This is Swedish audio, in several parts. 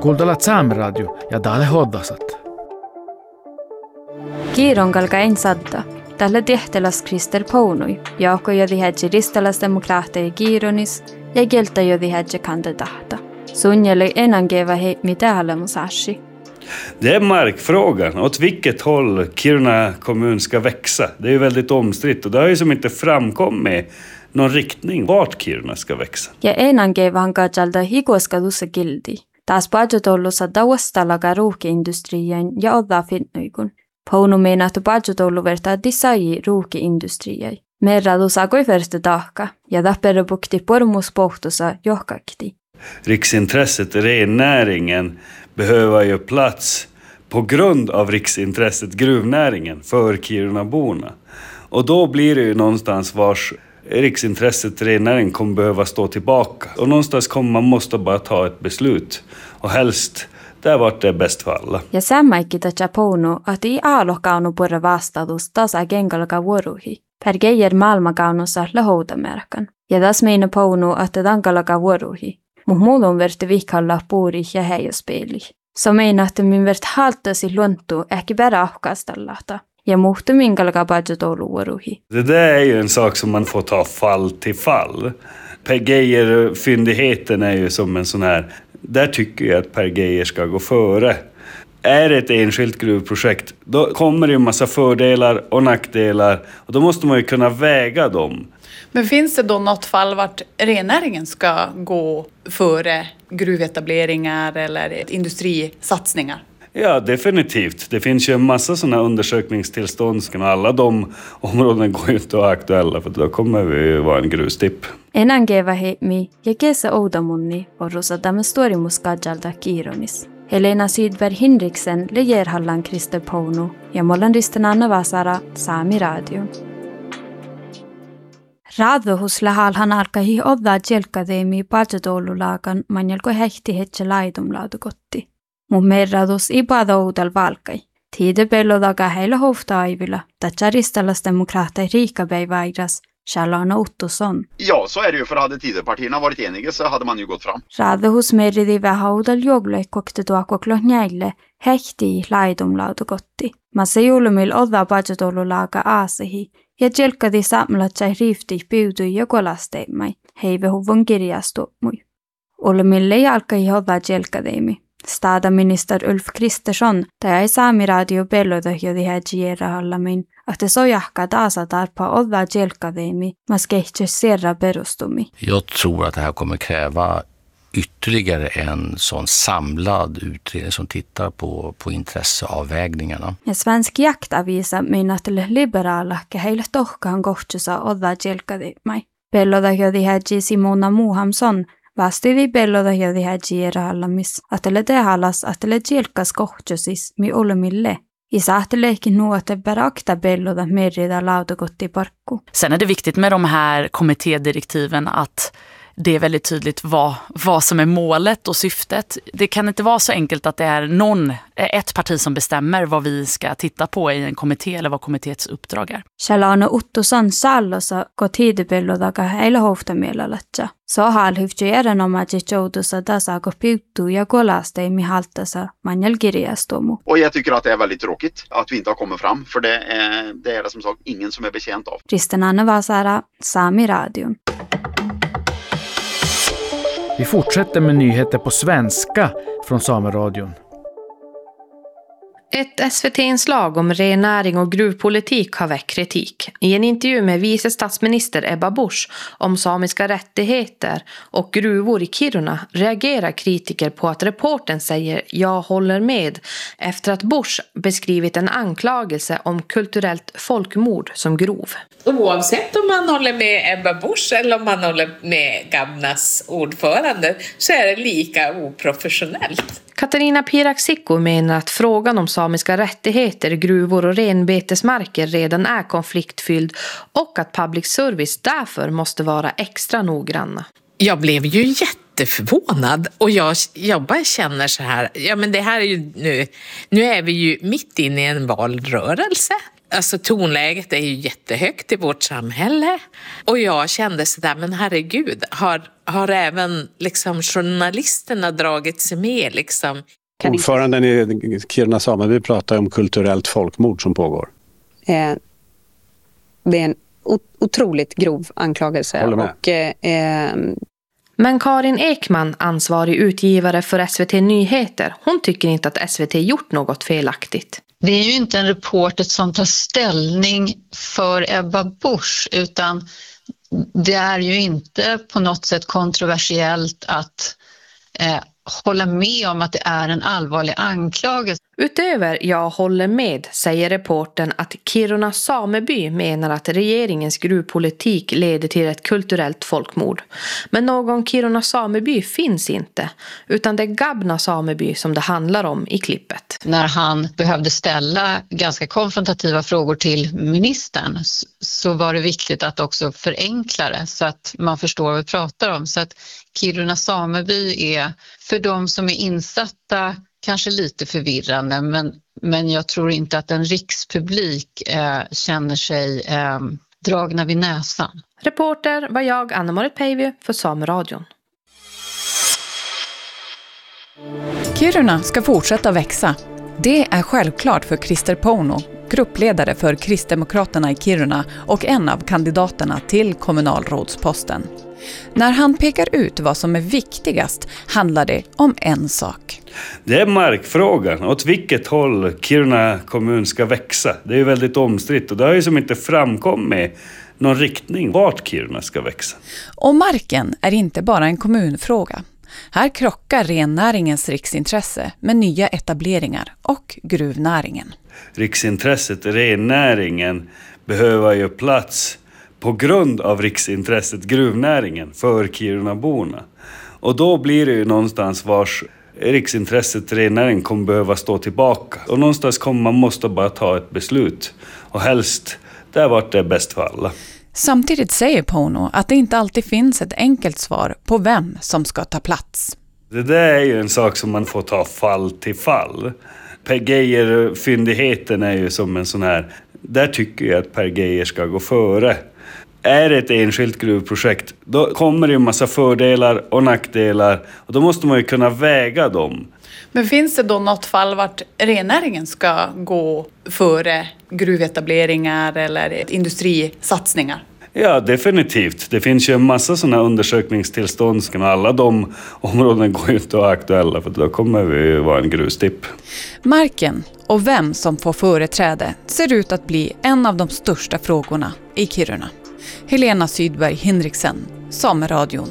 kuuldalat Saamiradio ja täällä hoddasat. Kiironkalka en sadda. Tällä tehtelas Krister Pounui, joka jodi hädje ristalasdemokraateja Kiironis ja kieltä jodi hädje kandidata. Sunjali enangeva he mitä alamusashi. Det är markfrågan. Åt vilket håll Kiruna kommun ska växa. Det är ju väldigt omstritt och det har ju som inte framkommit någon riktning vart Kiruna ska växa. Ja enangeva hankajalda hikoskalussa gildi. Taas pajutollussa dauastalaga ruuki-industrian ja odda finnuikun. Pounu meinahtu pajutollu vertaa disai ruuki-industriai. Merradu saakoi versta tahka ja tapperupukti pormuspohtusa johkakti. Riksintresset rennäringen behöver ju plats på grund av riksintresset gruvnäringen för Kirunaborna. Och då blir det ju någonstans vars riksintresset rennäringen kommer behöva stå tillbaka. Och någonstans kommer man måste bara ta ett beslut. Och helst där vart det bäst för alla. Ja sammaikki tacha Pounu, att i aalokkaunu purra vastaus tasa genkalka vuoruhi. Per geijer maailmakaunussa lahoutamerkan. Ja tas meina Pounu, että tankalaka vuoruhi. Mut muulun verti vihkalla puuri ja heijaspeli. Så meina, että min vert haltasi luontu ehkä bara ahkastallahta. Ja muhtu minkalka pajutolu vuoruhi. Det där är ju en sak som man får ta fall till fall. Per Geijer-fyndigheten är ju som en sån här. Där tycker jag att Per Geijer ska gå före. Är det ett enskilt gruvprojekt, då kommer det ju en massa fördelar och nackdelar. Och då måste man ju kunna väga dem. Men finns det då något fall vart rennäringen ska gå före gruvetableringar eller industrisatsningar? Ja, definitivt. Det finns ju en massa sådana undersökningstillstånd. Alla de områden går ju inte att vara aktuella för då kommer vi ju vara en grustipp. Enangeva heimi ja kesä oudamunni orrusa tämä storimuskajalta Kiironis. Helena Sydberg Hinriksen leger hallan Krister Pounu ja mollan risten Anna Vasara Saamiradio. Raadvuhus lähalhan alkahi odda jelkadeemi pajatolulaakan manjalko hehti hetse laidumlaudukotti. Mun merradus i padaudal valkai. Tiede pellodaga heillä hoftaivilla, tacharistallasdemokrater Rikaberg-Vairas, Charlana Ottosson. Ja, så är det ju, för hade Tidöpartierna varit eniga så hade man ju gått fram. Raadvuhus merridi vähaudal jogloi kokte tuakoklonjaille, hehti laidumlaudukotti. Massa julumil odda pajatolulaaga aasehi, ja jelkadi samlatsai riifti piutui ja kolasteimai, heivehuvon kirjastuomui. Olumille jalkai hodda jelkadeimi. Staadaminister Ulf Kristersson tai Saamiradio pellodohjodi häjierahallamin, että sojahka taasatarpa odda jelkadeimi, mas kehtsäs serra perustumi. Jag tror att det här kommer kräva ytterligare en sån samlad utredning som tittar på intresseavvägningarna. Ja svensk jaktavisa meinattele liberaalahke heille tohkaan kohtsusa odda jelkadeimai. Pellodohjodi häji Simona Muhamson vastidi pellodohjodi häjierahallamis, atele tehalas atele jelkas kohtsusis mi olumille. Isa ahteleekin nuote berakta pelloda merrida lautakotti parkku. Sen är det viktigt med de här kommittédirektiven att det är väldigt tydligt vad som är målet och syftet. Det kan inte vara så enkelt att det är ett parti som bestämmer vad vi ska titta på i en kommitté eller vad kommittéets uppdrag är. Charlana Ottosson sallosa kotidipellodaga heillä hoftamielallatsa. Så halhyvtsi erinomaisesti joutussa tasako piuttuu ja kolasteimi haltasa manjal kirjastomu. Och jag tycker att det är väldigt tråkigt att vi inte har kommit fram, för det är som sagt ingen som är betjänt av. Kristen Anna Vasara, Saamiradion. Vi fortsätter med nyheter på svenska från Saamiradion. Ett SVT-inslag om rennäring och gruvpolitik har väckt kritik. I en intervju med vice statsminister Ebba Busch om samiska rättigheter och gruvor i Kiruna reagerar kritiker på att reporten säger "jag håller med" efter att Busch beskrivit en anklagelse om kulturellt folkmord som grov. Oavsett om man håller med Ebba Busch eller om man håller med Gamnas ordförande så är det lika oprofessionellt. Katarina Piraksikko menar att frågan om samiska rättigheter, gruvor och renbetesmarker redan är konfliktfylld och att public service därför måste vara extra noggranna. Jag blev ju jätteförvånad och jag bara känner så här, ja men det här är ju nu är vi ju mitt inne i en valrörelse. Alltså tonläget är ju jättehögt i vårt samhälle och jag kände så där, men herregud, har även liksom journalisterna dragit sig med. Liksom. Ordföranden i Kiruna sameby pratar om kulturellt folkmord som pågår. Det är en otroligt grov anklagelse. Håller med. Men Karin Ekman, ansvarig utgivare för SVT Nyheter, hon tycker inte att SVT gjort något felaktigt. Det är ju inte en reporter som tar ställning för Ebba Busch, utan det är ju inte på något sätt kontroversiellt att hålla med om att det är en allvarlig anklagelse. Utöver jag håller med säger reportern att Kiruna sameby menar att regeringens gruvpolitik leder till ett kulturellt folkmord. Men någon Kiruna sameby finns inte, utan det är Gabna sameby som det handlar om i klippet. När han behövde ställa ganska konfrontativa frågor till ministern så var det viktigt att också förenkla det så att man förstår vad vi pratar om. Så att Kiruna sameby är för de som är insatta kanske lite förvirrande, men jag tror inte att en rikspublik känner sig dragna vid näsan. Reporter var jag, Anna-Marit Päivy, för Sameradion. Kiruna ska fortsätta växa. Det är självklart för Christer Pouno, gruppledare för Kristdemokraterna i Kiruna och en av kandidaterna till kommunalrådsposten. När han pekar ut vad som är viktigast handlar det om en sak. Det är markfrågan. Åt vilket håll Kiruna kommun ska växa. Det är väldigt omstritt och det har ju som inte framkommit någon riktning vart Kiruna ska växa. Och marken är inte bara en kommunfråga. Här krockar rennäringens riksintresse med nya etableringar och gruvnäringen. Riksintresset, rennäringen, behöver ju plats på grund av riksintresset gruvnäringen för Kirunaborna. Och då blir det ju någonstans vars riksintresset rennäringen kommer behöva stå tillbaka. Och någonstans kommer man måste bara ta ett beslut. Och helst där vart det är bäst för alla. Samtidigt säger Pouno att det inte alltid finns ett enkelt svar på vem som ska ta plats. Det där är ju en sak som man får ta fall till fall. Per Geijer-fyndigheten är ju som en sån här. Där tycker jag att Per Geijer ska gå före. Är det ett enskilt gruvprojekt, då kommer det ju en massa fördelar och nackdelar. Och då måste man ju kunna väga dem. Men finns det då något fall vart rennäringen ska gå före gruvetableringar eller industrisatsningar? Ja, definitivt. Det finns ju en massa sådana undersökningstillstånd. Alla de områden går ju inte att vara aktuella för då kommer vi ju vara en grustipp. Marken och vem som får företräde ser ut att bli en av de största frågorna i Kiruna. Helena Sydberg Hinriksen, Sameradion.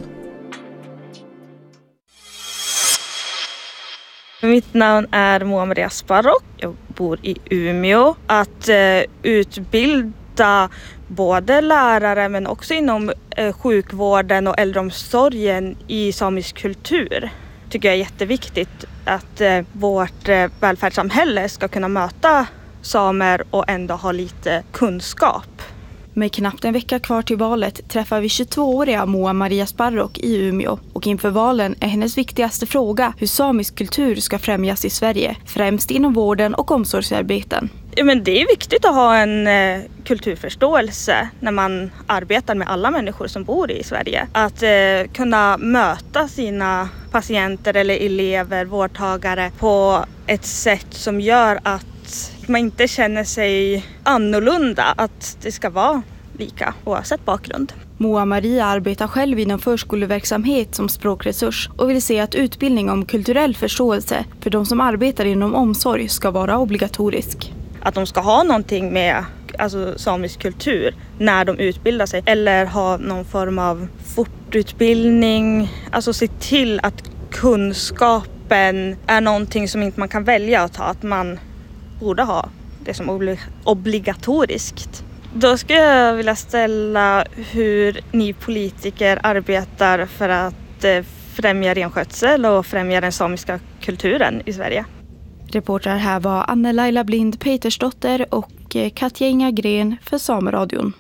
Mitt namn är Moa Maria Sparrock. Jag bor i Umeå. Att utbilda både lärare men också inom sjukvården och äldreomsorgen i samisk kultur tycker jag är jätteviktigt. Att vårt välfärdssamhälle ska kunna möta samer och ändå ha lite kunskap. Med knappt en vecka kvar till valet träffar vi 22-åriga Moa Maria Sparrock i Umeå. Och inför valen är hennes viktigaste fråga hur samisk kultur ska främjas i Sverige, främst inom vården och omsorgsarbeten. Ja, men det är viktigt att ha en kulturförståelse när man arbetar med alla människor som bor i Sverige. Att kunna möta sina patienter eller elever, vårdtagare på ett sätt som gör att man inte känner sig annorlunda, att det ska vara lika oavsett bakgrund. Moa Maria arbetar själv inom förskoleverksamhet som språkresurs och vill se att utbildning om kulturell förståelse för de som arbetar inom omsorg ska vara obligatorisk. Att de ska ha någonting med samisk kultur när de utbildar sig eller ha någon form av fortutbildning. Alltså se till att kunskapen är någonting som inte man kan välja att ta, att man borde ha det som obligatoriskt. Då skulle jag vilja ställa hur ni politiker arbetar för att främja renskötsel och främja den samiska kulturen i Sverige. Reportrar här var Anne-Laila Blind Petersdotter och Katja Inga Gren för Sameradion.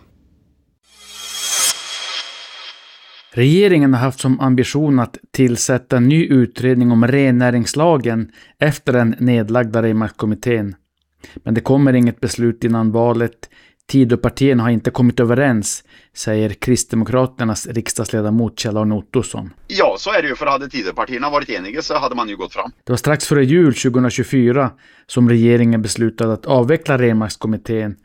Regeringen har haft som ambition att tillsätta en ny utredning om rennäringslagen efter den nedlagda Remarkskommittén. Men det kommer inget beslut innan valet. Tidöpartierna har inte kommit överens, säger Kristdemokraternas riksdagsledamot Kjell-Arne Ottosson. Ja, så är det ju, för hade Tidöpartierna varit eniga så hade man ju gått fram. Det var strax före jul 2024 som regeringen beslutade att avveckla Renmarkskommittén